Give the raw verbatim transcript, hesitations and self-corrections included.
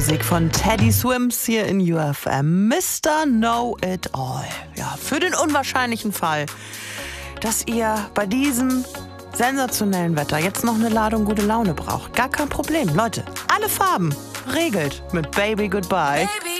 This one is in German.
Musik von Teddy Swims hier in U F M. Mister Know It All. Ja, für den unwahrscheinlichen Fall, dass ihr bei diesem sensationellen Wetter jetzt noch eine Ladung gute Laune braucht. Gar kein Problem. Leute, alle Farben regelt mit Baby Goodbye. Baby.